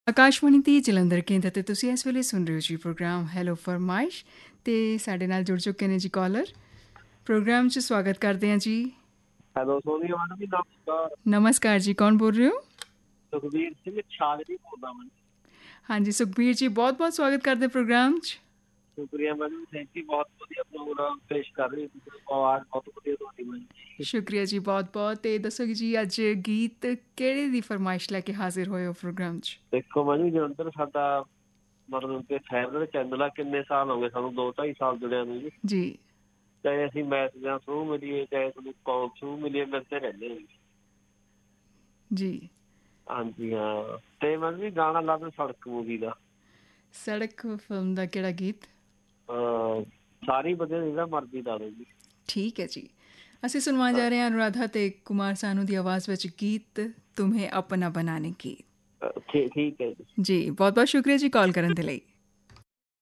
ਆਕਾਸ਼ਵਾਣੀ ਦੀ ਜਲੰਧਰ ਕੇਂਦਰ ਤੇ ਤੁਸੀਂ ਇਸ ਵੇਲੇ ਸੁਣ ਰਹੇ ਹੋ ਜੀ ਪ੍ਰੋਗਰਾਮ ਹੈਲੋ ਫਰਮਾਇਸ਼ ਤੇ ਸਾਡੇ ਨਾਲ ਜੁੜ ਚੁੱਕੇ ਨੇ ਜੀ ਕਾਲਰ। ਪ੍ਰੋਗਰਾਮ 'ਚ ਸਵਾਗਤ ਕਰਦੇ ਹਾਂ ਜੀ। ਹੈਲੋ ਸੋਨੀ ਮੈਡਮ ਜੀ, ਨਮਸਕਾਰ। ਨਮਸਕਾਰ ਜੀ, ਕੌਣ ਬੋਲ ਰਹੇ ਹੋ? ਸੁਖਬੀਰ ਸਿੰਘ ਛਾਜਲੀ ਬੋਲਦਾ ਮੈਂ। ਹਾਂਜੀ ਸੁਖਬੀਰ ਜੀ, ਬਹੁਤ ਬਹੁਤ ਸਵਾਗਤ ਕਰਦੇ ਪ੍ਰੋਗਰਾਮ 'ਚ। ਸ਼ੁਕਰੀਆ ਮੈਡਮ, ਥੈਂਕ ਯੂ। ਬਹੁਤ ਵਧੀਆ ਪ੍ਰੋਗਰਾਮ ਪੇਸ਼ ਕਰ ਰਹੇ ਹੋ ਤੁਸੀਂ। ਆਵਾਜ਼ ਬਹੁਤ ਵਧੀਆ ਤੁਹਾਡੀ ਮੈਡਮ। ਸ਼ੁਕਰੀਆ ਜੀ ਬਹੁਤ ਬਹੁਤ। ਤੇ ਦੱਸੋ ਜੀ ਅੱਜ ਗੀਤ ਕਿਹੜੇ ਦੀ ਫਰਮਾਇਸ਼ ਲੈ ਕੇ ਹਾਜ਼ਰ ਹੋਏ ਹੋ ਪ੍ਰੋਗਰਾਮ 'ਚ? ਦੇਖੋ ਮੈਡਮ, ਜਲੰਧਰ ਸਾਡਾ ਮਤਲਬ ਕਿ ਫੈਮਿਲੀ ਚੈਨਲ ਆ। ਕਿੰਨੇ ਸਾਲ ਹੋ ਗਏ ਸਾਨੂੰ, 2-2.5 ਸਾਲ ਜੁੜਿਆ ਨੂੰ ਜੀ। ਜੀ ਚਾਹੇ ਅਸੀਂ ਮੈਸੇਜਾਂ ਥਰੂ ਮਿਲੀਏ, ਚਾਹੇ ਤੁਹਾਨੂੰ ਕਾਲ ਥਰੂ ਮਿਲੀਏ, ਮਿਲਦੇ ਰਹਿੰਦੇ ਹਾਂ ਜੀ। ਜੀ ਹਾਂਜੀ ਹਾਂ। ਤੇ ਮੈਡਮ ਜੀ ਗਾਣਾ ਲਾ ਦਿਓ ਸੜਕ ਮੂਵੀ ਦਾ। ਸੜਕ ਫਿਲਮ ਦਾ ਕਿਹੜਾ ਗੀਤ? ਸਾਰੀ ਵਧੀਆ, ਜਿਹੜਾ ਮਰਜ਼ੀ ਲਾ ਦਿਓ ਜੀ। ਠੀਕ ਹੈ ਜੀ, ਅਸੀਂ ਸੁਣਵਾਉਣ ਜਾ ਰਹੇ ਹਾਂ ਅਨੁਰਾਧਾ ਤੇ ਕੁਮਾਰ ਸਾਨੂ ਦੀ ਆਵਾਜ਼ ਵਿੱਚ ਗੀਤ ਤੁਮੇ ਆਪਣਾ ਬਣਾਨੇ ਕੀ। ਠੀਕ ਹੈ ਜੀ। ਜੀ ਬਹੁਤ ਬਹੁਤ ਸ਼ੁਕਰੀਆ ਜੀ ਕਾਲ ਕਰਨ ਦੇ ਲਈ।